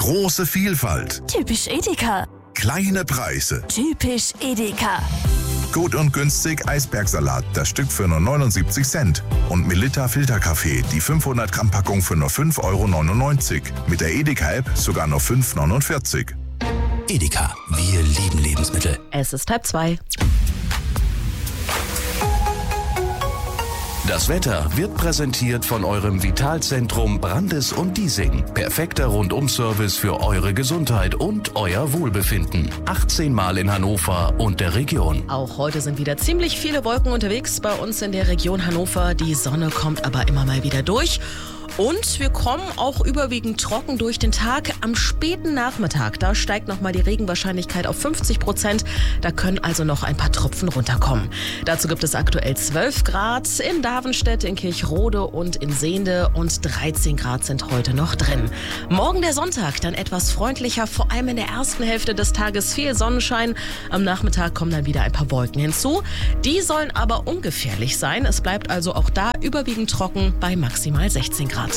Große Vielfalt. Typisch Edeka. Kleine Preise. Typisch Edeka. Gut und günstig Eisbergsalat, das Stück für nur 79 Cent. Und Melitta Filterkaffee, die 500 Gramm Packung für nur 5,99 €. Mit der Edeka-App sogar nur 5,49 €. Edeka, wir lieben Lebensmittel. Es ist 1:30. Das Wetter wird präsentiert von eurem Vitalzentrum Brandes und Diesing. Perfekter Rundum-Service für eure Gesundheit und euer Wohlbefinden. 18 Mal in Hannover und der Region. Auch heute sind wieder ziemlich viele Wolken unterwegs bei uns in der Region Hannover. Die Sonne kommt aber immer mal wieder durch. Und wir kommen auch überwiegend trocken durch den Tag. Am späten Nachmittag, da steigt nochmal die Regenwahrscheinlichkeit auf 50%. Da können also noch ein paar Tropfen runterkommen. Dazu gibt es aktuell 12 Grad in Davenstedt, in Kirchrode und in Sehnde und 13 Grad sind heute noch drin. Morgen der Sonntag, dann etwas freundlicher, vor allem in der ersten Hälfte des Tages viel Sonnenschein. Am Nachmittag kommen dann wieder ein paar Wolken hinzu. Die sollen aber ungefährlich sein. Es bleibt also auch da überwiegend trocken bei maximal 16 Grad.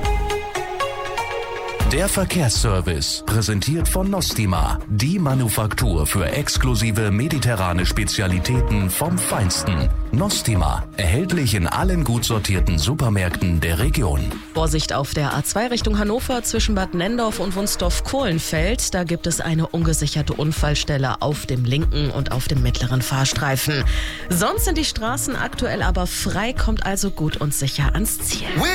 Der Verkehrsservice, präsentiert von Nostima, die Manufaktur für exklusive mediterrane Spezialitäten vom Feinsten. Nostima, erhältlich in allen gut sortierten Supermärkten der Region. Vorsicht auf der A2 Richtung Hannover zwischen Bad Nenndorf und Wunsdorf-Kohlenfeld. Da gibt es eine ungesicherte Unfallstelle auf dem linken und auf dem mittleren Fahrstreifen. Sonst sind die Straßen aktuell aber frei, kommt also gut und sicher ans Ziel.